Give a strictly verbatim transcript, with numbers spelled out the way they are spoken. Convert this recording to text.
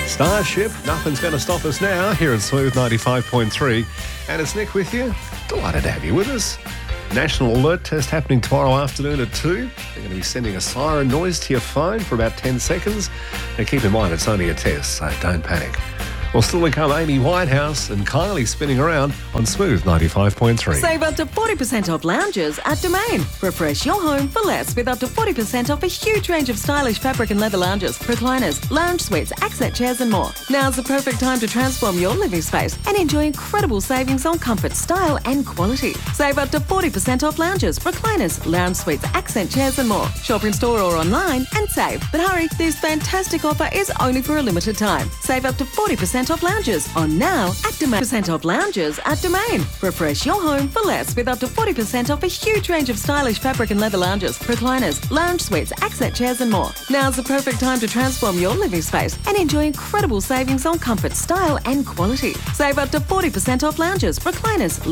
Starship, nothing's going to stop us now here at Smooth ninety-five point three. And it's Nick with you. Delighted to have you with us. National alert test happening tomorrow afternoon at two. They're going to be sending a siren noise to your phone for about ten seconds. And keep in mind, it's only a test, so don't panic. Well, still to come, Amy Whitehouse and Kylie spinning around on Smooth ninety-five point three. Save up to forty percent off lounges at Domain. Refresh your home for less with up to forty percent off a huge range of stylish fabric and leather lounges, recliners, lounge suites, accent chairs and more. Now's the perfect time to transform your living space and enjoy incredible savings on comfort, style and quality. Save up to forty percent off lounges, recliners, lounge suites, accent chairs and more. Shop in store or online and save. But hurry, this fantastic offer is only for a limited time. Save up to forty percent off lounges on now at Domain. Percent off lounges at Domain. Refresh your home for less with up to forty percent off a huge range of stylish fabric and leather lounges, recliners, lounge suites, accent chairs and more. Now's the perfect time to transform your living space and enjoy incredible savings on comfort, style and quality. Save up to forty percent off lounges, recliners,